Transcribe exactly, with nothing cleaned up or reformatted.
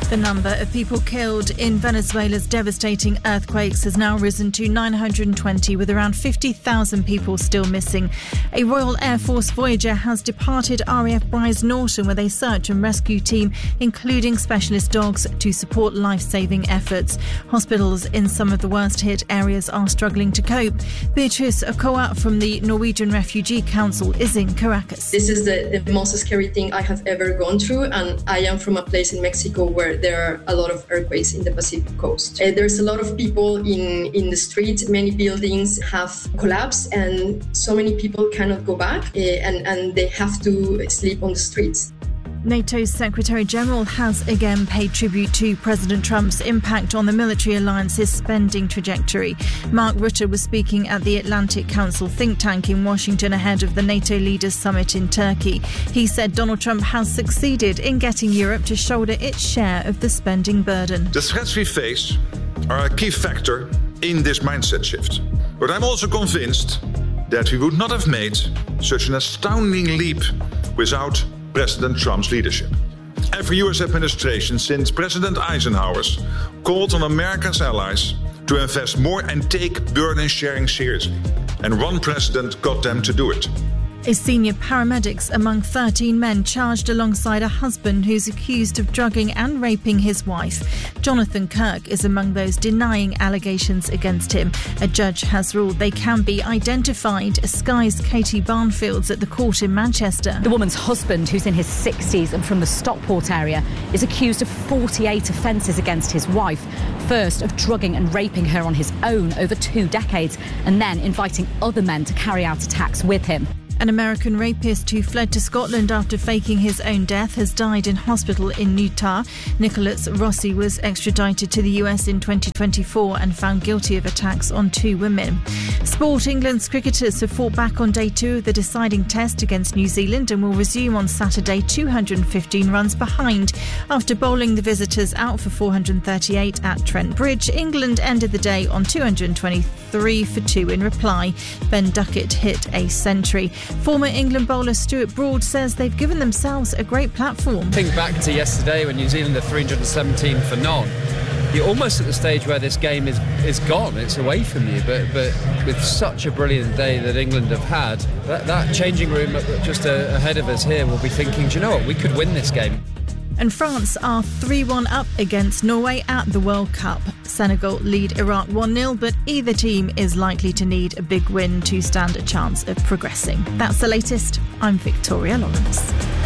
The number of people killed in Venezuela's devastating earthquakes has now risen to nine hundred twenty, with around fifty thousand people still missing. A Royal Air Force Voyager has departed R A F Brize Norton with a search and rescue team, including specialist dogs, to support life-saving efforts. Hospitals in some of the worst-hit areas are struggling to cope. Beatrice Okoa from the Norwegian Refugee Council is in Caracas. This is the, the most scary thing I have ever gone through, and I am from a place in Mexico where there are a lot of earthquakes in the Pacific coast. Uh, there's a lot of people in, in the streets. Many buildings have collapsed and so many people cannot go back uh, and, and they have to sleep on the streets. NATO's Secretary-General has again paid tribute to President Trump's impact on the military alliance's spending trajectory. Mark Rutte was speaking at the Atlantic Council think tank in Washington ahead of the NATO leaders' summit in Turkey. He said Donald Trump has succeeded in getting Europe to shoulder its share of the spending burden. The threats we face are a key factor in this mindset shift. But I'm also convinced that we would not have made such an astounding leap without President Trump's leadership. Every U S administration since President Eisenhower's called on America's allies to invest more and take burden sharing seriously. And one president got them to do it. A senior paramedics among thirteen men charged alongside a husband who's accused of drugging and raping his wife. Jonathan Kirk is among those denying allegations against him. A judge has ruled they can be identified. Sky's Katie Barnfields at the court in Manchester. The woman's husband, who's in his sixties and from the Stockport area, is accused of forty-eight offences against his wife. First, of drugging and raping her on his own over two decades, and then inviting other men to carry out attacks with him. An American rapist who fled to Scotland after faking his own death has died in hospital in Utah. Nicholas Rossi was extradited to the U S in twenty twenty-four and found guilty of attacks on two women. Sport. England's cricketers have fought back on day two of the deciding test against New Zealand and will resume on Saturday two hundred fifteen runs behind. After bowling the visitors out for four hundred thirty-eight at Trent Bridge, England ended the day on two hundred twenty-three for two in reply. Ben Duckett hit a century. Former England bowler Stuart Broad says they've given themselves a great platform. Think back to yesterday when New Zealand are three hundred seventeen for none. You're almost at the stage where this game is, is gone, it's away from you, but but with such a brilliant day that England have had, that, that changing room just uh, ahead of us here will be thinking, do you know what, we could win this game. And France are three one up against Norway at the World Cup. Senegal lead Iraq one nil, but either team is likely to need a big win to stand a chance of progressing. That's the latest. I'm Victoria Lawrence.